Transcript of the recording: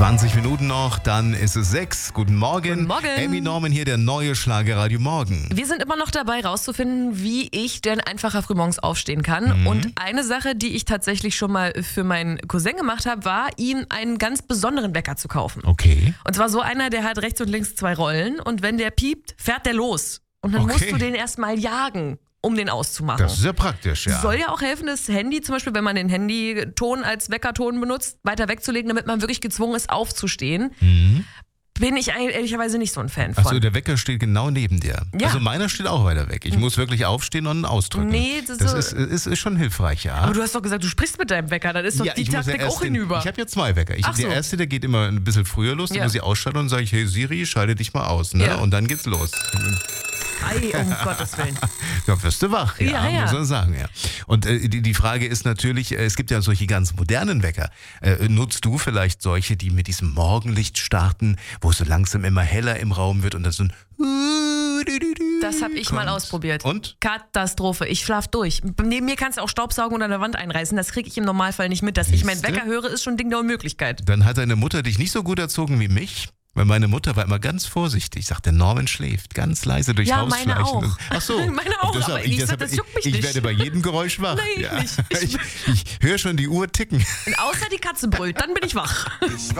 20 Minuten noch, dann ist es 6. Guten Morgen. Guten Morgen. Amy Norman hier, der neue Schlagerradio Morgen. Wir sind immer noch dabei, rauszufinden, wie ich denn einfacher frühmorgens aufstehen kann. Und eine Sache, die ich tatsächlich schon mal für meinen Cousin gemacht habe, war, ihm einen ganz besonderen Wecker zu kaufen. Okay. Und zwar so einer, der hat rechts und links 2 Rollen und wenn der piept, fährt der los. Und dann musst du den erstmal jagen, um den auszumachen. Das ist ja praktisch, ja. Soll ja auch helfen, das Handy zum Beispiel, wenn man den Handyton als Weckerton benutzt, weiter wegzulegen, damit man wirklich gezwungen ist, aufzustehen. Bin ich eigentlich ehrlicherweise nicht so ein Fan von. Achso, der Wecker steht genau neben dir. Ja. Also meiner steht auch weiter weg. Ich muss wirklich aufstehen und ihn ausdrücken. Nee, das ist schon hilfreich, ja. Aber du hast doch gesagt, du sprichst mit deinem Wecker, dann ist doch die ich muss ja Taktik erst auch hinüber. Ich habe ja 2 Wecker. Ach so. Der erste, der geht immer ein bisschen früher los, den Ja. muss ich ausschalten und sage ich, hey Siri, schalte dich mal aus. Ne? Ja. Und dann geht's los. Ei, um Gottes Willen. Da wirst du wach, Ja. muss man sagen, ja. Und die Frage ist natürlich, es gibt ja solche ganz modernen Wecker. Nutzt du vielleicht solche, die mit diesem Morgenlicht starten, wo es so langsam immer heller im Raum wird und dann so ein Das habe ich mal ausprobiert. Und? Katastrophe. Ich schlaf durch. Neben mir kannst du auch Staubsaugen und an der Wand einreißen. Das kriege ich im Normalfall nicht mit. Dass ich meinen Siehste? Wecker höre, ist schon ein Ding der Unmöglichkeit. Dann hat deine Mutter dich nicht so gut erzogen wie mich. Weil meine Mutter war immer ganz vorsichtig, sagte, Norman schläft, ganz leise durchs Ja, Haus meine schleichen. auch. Ach so. Meine auch, aber ich sag, das juckt mich nicht. Ich werde bei jedem Geräusch wach. Nein, nicht. Ich höre schon die Uhr ticken. Außer die Katze brüllt, dann bin ich wach.